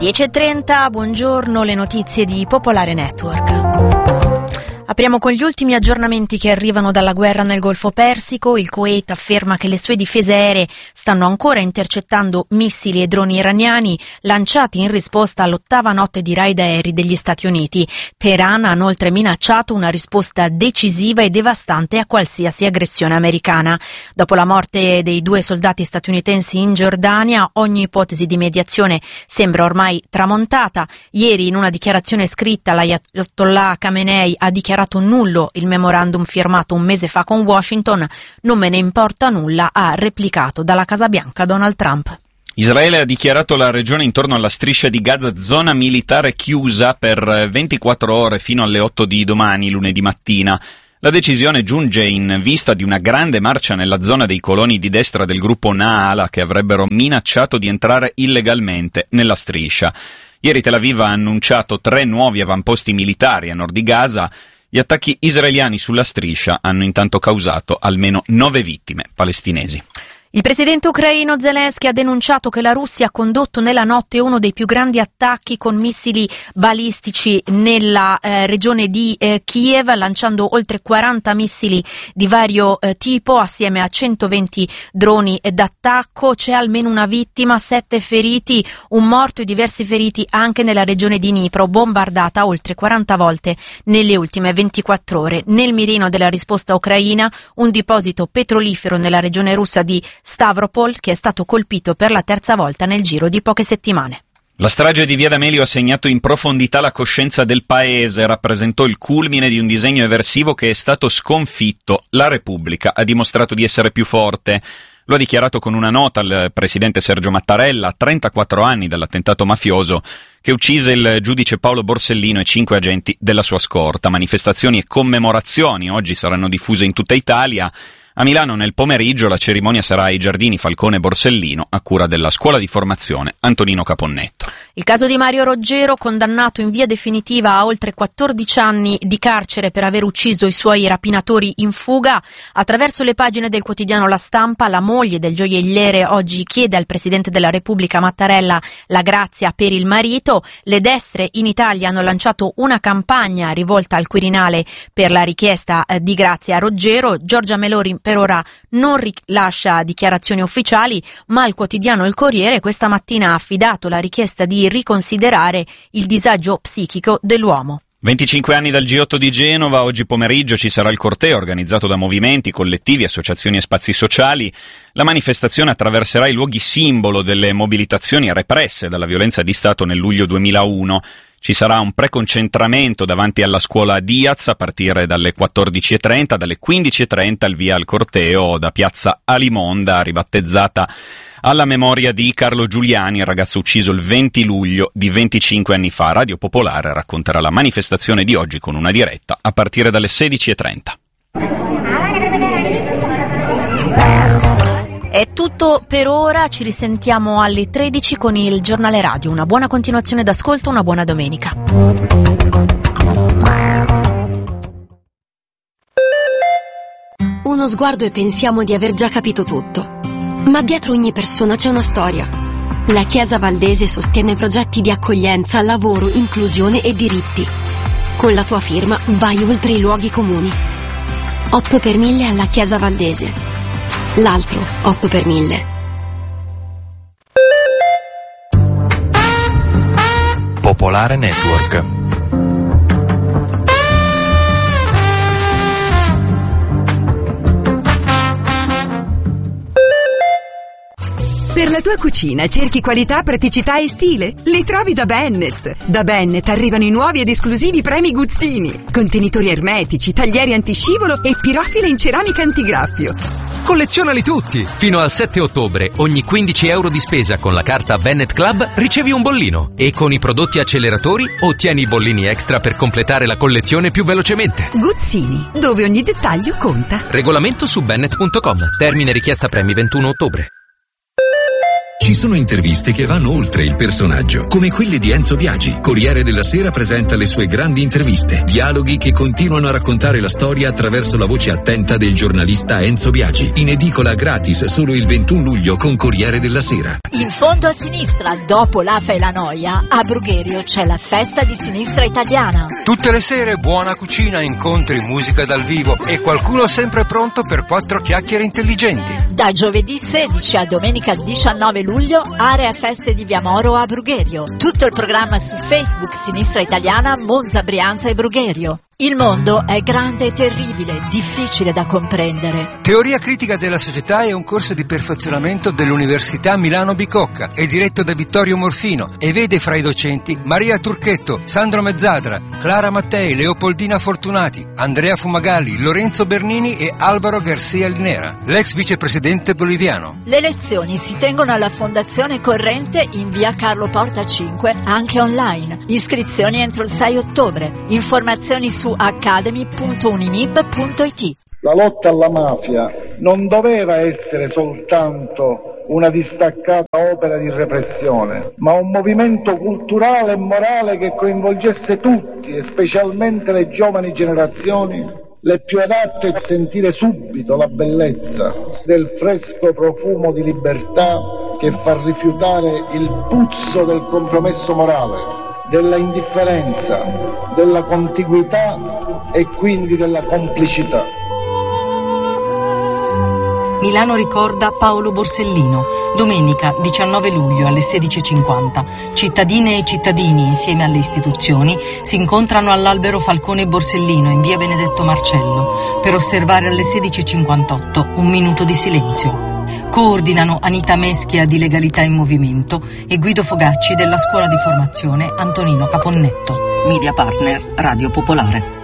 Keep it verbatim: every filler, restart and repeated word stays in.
dieci e trenta, buongiorno, le notizie di Popolare Network. Apriamo con gli ultimi aggiornamenti che arrivano dalla guerra nel Golfo Persico. Il Kuwait afferma che le sue difese aeree stanno ancora intercettando missili e droni iraniani lanciati in risposta all'ottava notte di raid aerei degli Stati Uniti. Teheran ha inoltre minacciato una risposta decisiva e devastante a qualsiasi aggressione americana. Dopo la morte dei due soldati statunitensi in Giordania, ogni ipotesi di mediazione sembra ormai tramontata. Ieri, in una dichiarazione scritta, l'Ayatollah Khamenei ha dichiarato nullo il memorandum firmato un mese fa con Washington. Non me ne importa nulla, ha replicato dalla Casa Bianca Donald Trump. Israele ha dichiarato la regione intorno alla striscia di Gaza zona militare chiusa per ventiquattro ore fino alle otto di domani, lunedì mattina. La decisione giunge in vista di una grande marcia nella zona dei coloni di destra del gruppo Naala che avrebbero minacciato di entrare illegalmente nella striscia. Ieri Tel Aviv ha annunciato tre nuovi avamposti militari a nord di Gaza. Gli attacchi israeliani sulla striscia hanno intanto causato almeno nove vittime palestinesi. Il presidente ucraino Zelensky ha denunciato che la Russia ha condotto nella notte uno dei più grandi attacchi con missili balistici nella eh, regione di eh, Kiev, lanciando oltre quaranta missili di vario eh, tipo assieme a centoventi droni d'attacco. C'è almeno una vittima, sette feriti, un morto e diversi feriti anche nella regione di Dnipro, bombardata oltre quaranta volte nelle ultime ventiquattro ore. Nel mirino della risposta ucraina, un deposito petrolifero nella regione russa di Stavropol, che è stato colpito per la terza volta nel giro di poche settimane. La strage di Via D'Amelio ha segnato in profondità la coscienza del paese, rappresentò il culmine di un disegno eversivo che è stato sconfitto. La Repubblica ha dimostrato di essere più forte. Lo ha dichiarato con una nota il presidente Sergio Mattarella, a trentaquattro anni dall'attentato mafioso che uccise il giudice Paolo Borsellino e cinque agenti della sua scorta. Manifestazioni e commemorazioni oggi saranno diffuse in tutta Italia. A Milano nel pomeriggio la cerimonia sarà ai Giardini Falcone Borsellino a cura della scuola di formazione Antonino Caponnetto. Il caso di Mario Roggero, condannato in via definitiva a oltre quattordici anni di carcere per aver ucciso i suoi rapinatori in fuga. Attraverso le pagine del quotidiano La Stampa, la moglie del gioielliere oggi chiede al Presidente della Repubblica Mattarella la grazia per il marito. Le destre in Italia hanno lanciato una campagna rivolta al Quirinale per la richiesta di grazia a Roggero. Giorgia Meloni per ora non rilascia dichiarazioni ufficiali, ma il quotidiano Il Corriere questa mattina ha affidato la richiesta di riconsiderare il disagio psichico dell'uomo. venticinque anni dal G otto di Genova, oggi pomeriggio ci sarà il corteo organizzato da movimenti, collettivi, associazioni e spazi sociali. La manifestazione attraverserà i luoghi simbolo delle mobilitazioni represse dalla violenza di Stato nel luglio duemilauno. Ci sarà un preconcentramento davanti alla scuola Diaz a partire dalle quattordici e trenta, dalle quindici e trenta il via al corteo da piazza Alimonda, ribattezzata alla memoria di Carlo Giuliani, il ragazzo ucciso il venti luglio di venticinque anni fa. Radio Popolare racconterà la manifestazione di oggi con una diretta a partire dalle sedici e trenta. È tutto per ora, ci risentiamo alle tredici con il Giornale Radio. Una buona continuazione d'ascolto, una buona domenica. Uno sguardo e pensiamo di aver già capito tutto. Ma dietro ogni persona c'è una storia. La Chiesa Valdese sostiene progetti di accoglienza, lavoro, inclusione e diritti. Con la tua firma vai oltre i luoghi comuni. otto per mille alla Chiesa Valdese. L'altro otto per mille. Popolare Network. Per la tua cucina cerchi qualità, praticità e stile? Li trovi da Bennett. Da Bennett arrivano i nuovi ed esclusivi premi Guzzini. Contenitori ermetici, taglieri antiscivolo e pirofile in ceramica antigraffio. Collezionali tutti! Fino al sette ottobre, ogni quindici euro di spesa con la carta Bennett Club ricevi un bollino. E con i prodotti acceleratori ottieni i bollini extra per completare la collezione più velocemente. Guzzini, dove ogni dettaglio conta. Regolamento su bennett punto com. Termine richiesta premi ventuno ottobre. Ci sono interviste che vanno oltre il personaggio, come quelle di Enzo Biagi. Corriere della Sera presenta le sue grandi interviste, dialoghi che continuano a raccontare la storia attraverso la voce attenta del giornalista Enzo Biagi. In edicola gratis solo il ventuno luglio con Corriere della Sera. In fondo a sinistra, dopo l'Afa e la Noia, a Brugherio c'è la festa di sinistra italiana. Tutte le sere buona cucina, incontri, musica dal vivo e qualcuno sempre pronto per quattro chiacchiere intelligenti. Da giovedì sedici a domenica diciannove luglio, area feste di Via Moro a Brugherio. Tutto il programma su Facebook Sinistra Italiana, Monza, Brianza e Brugherio. Il mondo è grande e terribile, difficile da comprendere. Teoria critica della società è un corso di perfezionamento dell'Università Milano Bicocca. È diretto da Vittorio Morfino e vede fra i docenti Maria Turchetto, Sandro Mezzadra, Clara Mattei, Leopoldina Fortunati, Andrea Fumagalli, Lorenzo Bernini e Alvaro Garcia Linera, l'ex vicepresidente boliviano. Le lezioni si tengono alla Fondazione Corrente in via Carlo Porta cinque, anche online. Iscrizioni entro il sei ottobre. Informazioni su academy punto unimib punto it. La lotta alla mafia non doveva essere soltanto una distaccata opera di repressione, ma un movimento culturale e morale che coinvolgesse tutti, e specialmente le giovani generazioni, le più adatte a sentire subito la bellezza del fresco profumo di libertà che fa rifiutare il puzzo del compromesso morale, della indifferenza, della contiguità e quindi della complicità. Milano ricorda Paolo Borsellino. Domenica diciannove luglio alle sedici e cinquanta. Cittadine e cittadini insieme alle istituzioni si incontrano all'Albero Falcone Borsellino in via Benedetto Marcello per osservare alle sedici e cinquantotto un minuto di silenzio. Coordinano Anita Meschia di Legalità in Movimento e Guido Fogacci della Scuola di Formazione Antonino Caponnetto. Media partner Radio Popolare.